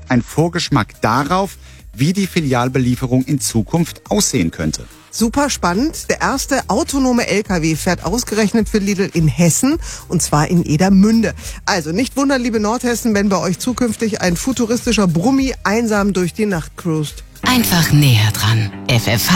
ein Vorgeschmack darauf, wie die Filialbelieferung in Zukunft aussehen könnte. Super spannend. Der erste autonome LKW fährt ausgerechnet für Lidl in Hessen, und zwar in Edermünde. Also nicht wundern, liebe Nordhessen, wenn bei euch zukünftig ein futuristischer Brummi einsam durch die Nacht cruist. Einfach näher dran. FFH